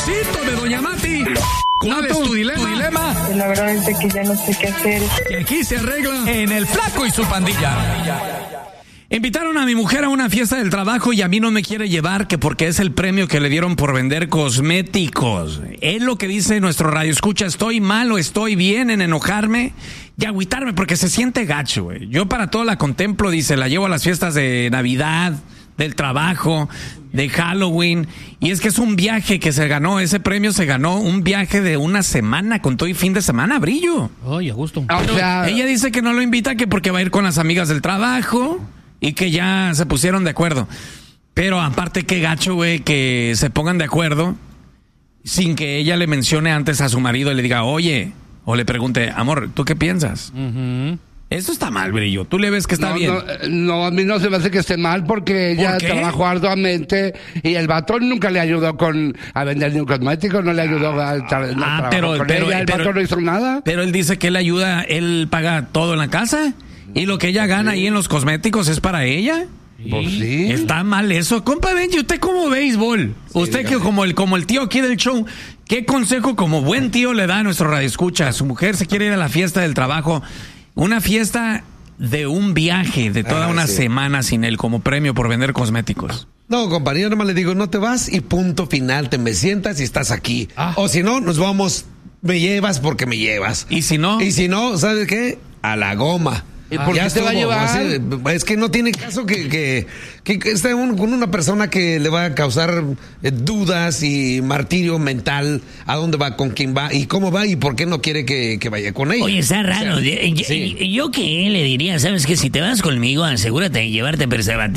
Diosito de Doña Mati. ¿Cuál es tu dilema? La verdad es que ya no sé qué hacer. Que aquí se arregla en El Flaco y su pandilla. Invitaron a mi mujer a una fiesta del trabajo y a mí no me quiere llevar, que porque es el premio que le dieron por vender cosméticos. Es lo que dice nuestro radioescucha. ¿Estoy mal o estoy bien en enojarme y agüitarme? Porque se siente gacho, güey. Yo para todo la contemplo, dice, la llevo a las fiestas de Navidad, del trabajo, de Halloween, y es que es un viaje que se ganó, ese premio se ganó un viaje de una semana, con todo y fin de semana, Brillo. Oye, a gusto. Ella dice que no lo invita, que porque va a ir con las amigas del trabajo y que ya se pusieron de acuerdo. Pero aparte, qué gacho, güey, que se pongan de acuerdo sin que ella le mencione antes a su marido y le diga, oye, o le pregunte, amor, ¿tú qué piensas? Eso está mal, Brillo. ¿Tú le ves que está bien? No, a mí no se me hace que esté mal porque ella trabajó arduamente y el vato nunca le ayudó a vender ni un cosmético, no le ayudó pero el vato no hizo nada. Pero él dice que él ayuda, él paga todo en la casa y lo que ella gana ahí en los cosméticos es para ella. Pues sí. Está mal eso. Compa Benji, ¿usted cómo béisbol? Sí, usted que como el tío aquí del show, ¿qué consejo como buen tío le da a nuestro radioescucha? Su mujer se quiere ir a la fiesta del trabajo. Una fiesta de un viaje de toda una semana sin él como premio por vender cosméticos. No, compañero, nomás le digo, no te vas y punto final, te me sientas y estás aquí. O si no, nos vamos, me llevas porque me llevas. ¿Y si no? Y si no, ¿sabes qué? A la goma. ¿Por qué te va a llevar? Es que no tiene caso que esté con una persona que le va a causar dudas y martirio mental a dónde va, con quién va y cómo va y por qué no quiere que vaya con ella. Oye, está raro. Yo que le diría, ¿sabes qué? Si te vas conmigo, asegúrate de llevarte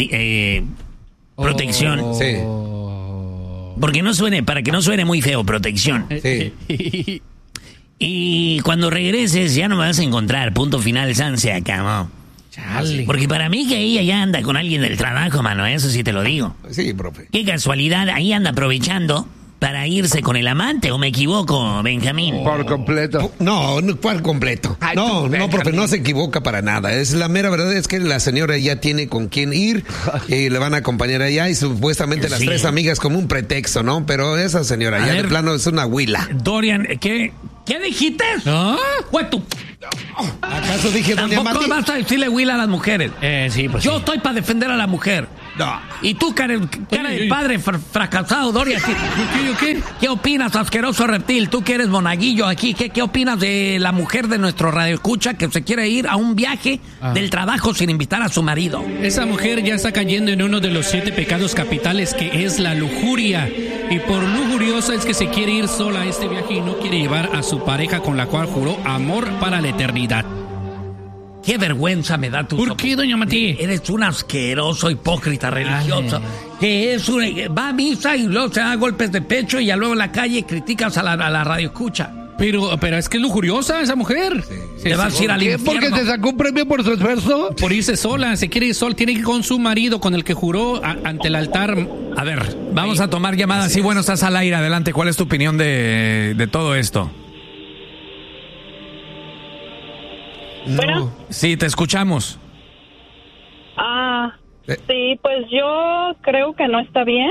protección. Sí. Porque para que no suene muy feo, protección. Sí. Y cuando regreses ya no me vas a encontrar. Punto final, se acabó. Chale. Porque para mí que ella ya anda con alguien del trabajo, mano, eso sí te lo digo. Sí, profe. Qué casualidad, ahí anda aprovechando para irse con el amante, ¿o me equivoco, Benjamín? Por completo. No, ¿cuál completo? No, profe, no se equivoca para nada. Es la mera verdad, es que la señora ya tiene con quién ir y le van a acompañar allá y supuestamente las tres amigas como un pretexto, ¿no? Pero esa señora ya de plano es una huila. Dorian, ¿qué dijiste? ¿Acaso dije doña Mati? Tampoco vas a decirle huila a las mujeres. Sí, pues yo estoy para defender a la mujer. No. Y tú, cara de padre fracasado, Doria, ¿qué opinas, asqueroso reptil? Tú que eres monaguillo aquí, ¿qué opinas de la mujer de nuestro radioescucha que se quiere ir a un viaje del trabajo sin invitar a su marido? Esa mujer ya está cayendo en uno de los 7 pecados capitales, que es la lujuria. Y por lujuriosa es que se quiere ir sola a este viaje y no quiere llevar a su pareja con la cual juró amor para la eternidad. Qué vergüenza me da tu... ¿Por qué, doña Mati? Eres un asqueroso hipócrita religioso. Que va a misa y luego se da golpes de pecho y ya luego en la calle criticas a la radioescucha. Pero es que es lujuriosa esa mujer. Te vas a ir al infierno. ¿Porque te sacó un premio por su esfuerzo? Por irse sola, se quiere ir sola, tiene que ir con su marido, con el que juró ante el altar. A ver, vamos a tomar llamadas. Sí, bueno, estás al aire, adelante. ¿Cuál es tu opinión de todo esto? Bueno. Sí, te escuchamos. Sí, pues yo creo que no está bien.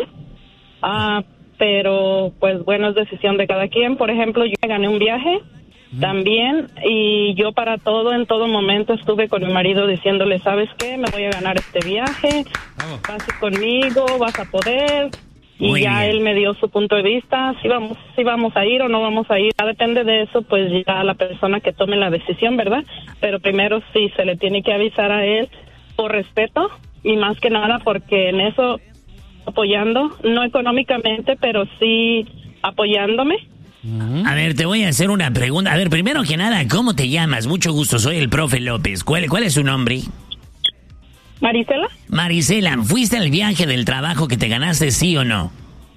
Pero pues bueno, es decisión de cada quien. Por ejemplo, yo gané un viaje también y yo para todo, en todo momento estuve con mi marido diciéndole, ¿sabes qué? Me voy a ganar este viaje, vas conmigo, vas a poder. Y muy ya bien. Él me dio su punto de vista, si vamos a ir o no vamos a ir. Ya depende de eso, pues ya la persona que tome la decisión, ¿verdad? Pero primero sí se le tiene que avisar a él por respeto y más que nada porque en eso apoyando, no económicamente, pero sí apoyándome. A ver, te voy a hacer una pregunta. A ver, primero que nada, ¿cómo te llamas? Mucho gusto, soy el profe López. ¿Cuál es su nombre? Marisela. Marisela, ¿fuiste al viaje del trabajo que te ganaste, sí o no?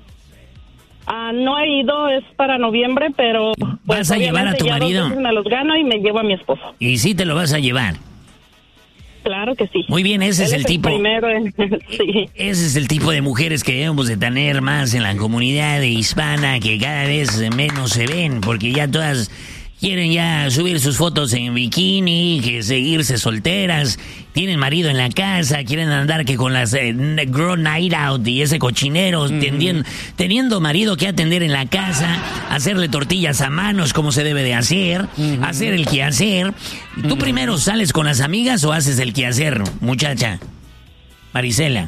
No he ido, es para noviembre, pero... Pues, ¿vas a llevar a tu marido? Me los gano y me llevo a mi esposo. ¿Y sí te lo vas a llevar? Claro que sí. Muy bien, ese es el tipo. Primero, sí. Ese es el tipo de mujeres que debemos de tener más en la comunidad hispana, que cada vez menos se ven, porque ya todas quieren ya subir sus fotos en bikini, que seguirse solteras, tienen marido en la casa, quieren andar que con las girl night out y ese cochinero, teniendo marido que atender en la casa, hacerle tortillas a manos como se debe de hacer, hacer el quehacer. ¿Tú primero sales con las amigas o haces el quehacer, muchacha? Marisela,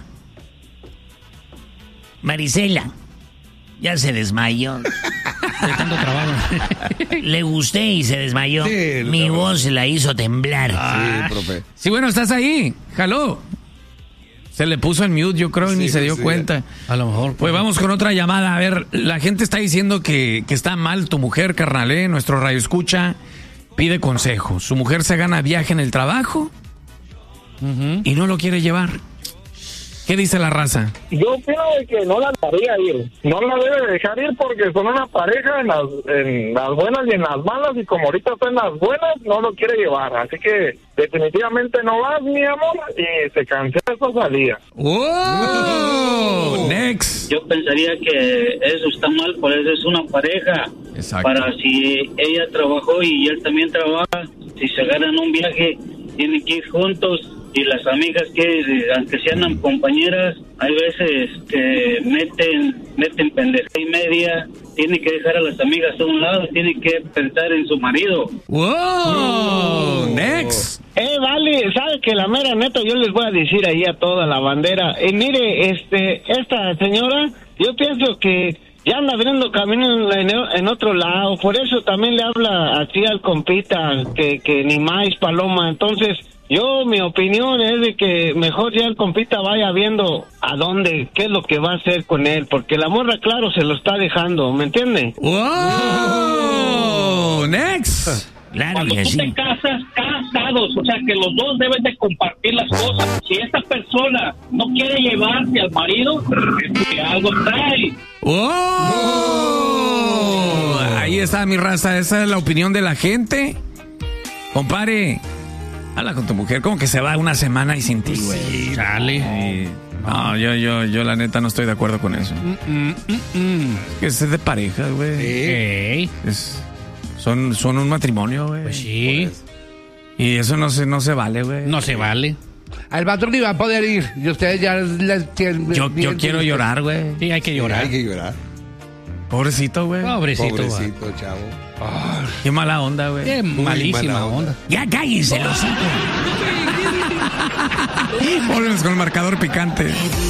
ya se desmayó. De tanto trabajo. Le gusté y se desmayó. Sí, mi voz la hizo temblar. Sí, profe. Sí, bueno, estás ahí. Jaló. Se le puso en mute, yo creo, y ni se dio cuenta. A lo mejor. Pues vamos con otra llamada. A ver, la gente está diciendo que está mal tu mujer, carnal, Nuestro radio escucha pide consejo. Su mujer se gana viaje en el trabajo y no lo quiere llevar. ¿Qué dice la raza? Yo opino de que no la dejaría ir. No la debe dejar ir porque son una pareja en las buenas y en las malas, y como ahorita está en las buenas, no lo quiere llevar. Así que definitivamente no vas, mi amor, y se cancela esa salida. ¡Wow! Next. Yo pensaría que eso está mal, por eso es una pareja. Exacto. Para si ella trabajó y él también trabaja, si se ganan un viaje, tienen que ir juntos. Y las amigas que, aunque sean compañeras, hay veces que meten pendeja y media. Tiene que dejar a las amigas a un lado, tiene que pensar en su marido. ¡Wow! Next. Vale, sabe que la mera neta yo les voy a decir ahí a toda la bandera. Mire, esta señora, yo pienso que ya anda abriendo camino en otro lado. Por eso también le habla así al compita, que ni más paloma. Entonces, mi opinión es de que mejor ya el compita vaya viendo a dónde, qué es lo que va a hacer con él, porque la morra, claro, se lo está dejando, ¿me entiende? ¡Wow! Next. Claro. Cuando tú te casas, casados, o sea que los dos deben de compartir las cosas. Si esta persona no quiere llevarse al marido, es que algo trae. ¡Oh! Ahí está, mi raza, esa es la opinión de la gente. Compare, habla con tu mujer, como que se va una semana y sin ti, güey. Sí, dale. No, yo la neta no estoy de acuerdo con eso. Es que es de pareja, güey. Son un matrimonio, güey. Pues sí. Y eso no se vale, güey. No se vale. El patrón no iba a poder ir. Y ustedes ya les tienen. Yo quiero llorar, güey. Sí, hay que llorar. Hay que llorar. Pobrecito, güey. Pobrecito, chavo. Oh, qué mala onda, güey. Qué malísima onda. Ya cállense los hijos. Volvemos con el marcador picante.